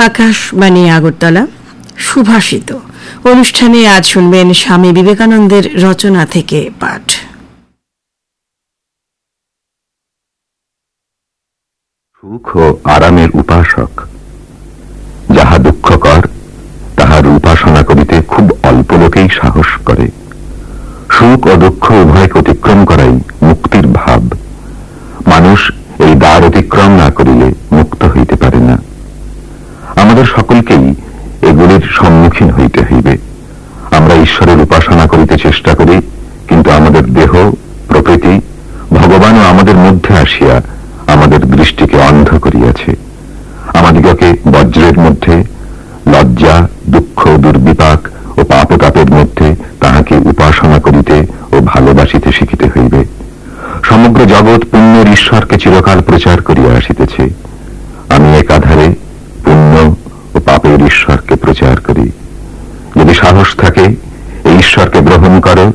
আকাশবাণী আগরতলা সুভাষিত অনুষ্ঠানে আজ শুনবেন স্বামী বিবেকানন্দের রচনা থেকে পাঠ। সুখ ও আরামের উপাসক যাহা দুঃখকর তাহার উপাসনা করিতে খুব অল্প লোকেই সাহস করে। সুখ ও দুঃখ উভয়কে অতিক্রম করাই মুক্তির ভাব। মানুষ এই দ্বার অতিক্রম না করিলে মুক্ত হইতে পারে না। আমাদের সকলকেই এগুলির সম্মুখীন হইতে হইবে। আমরা ঈশ্বরের উপাসনা করিতে চেষ্টা করি, কিন্তু আমাদের দেহ, প্রকৃতি, ভগবানও আমাদের মধ্যে আসিয়া আমাদের দৃষ্টিকে অন্ধ করিয়াছে। আমাদিগকে বজ্রের মধ্যে, লজ্জা, দুঃখ, দুর্বিপাক ও পাপতাপের মধ্যে তাহাকে উপাসনা করিতে ও ভালোবাসিতে শিখিতে হইবে। সমগ্র জগৎ পুণ্যের ঈশ্বরকে চিরকাল প্রচার করিয়া আসিতেছে। আমি একাধারে পুণ্য ও পাপের ঈশ্বরকে প্রচার করি। যদি সাহস থাকে এই ঈশ্বরকে গ্রহণ করো,